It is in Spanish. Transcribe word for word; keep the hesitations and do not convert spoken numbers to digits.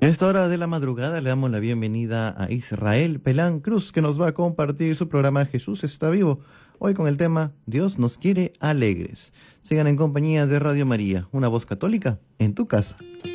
A esta hora de la madrugada le damos la bienvenida a Israel Pelán Cruz, que nos va a compartir su programa Jesús está vivo, hoy con el tema Dios nos quiere alegres. Sigan en compañía de Radio María, una voz católica en tu casa.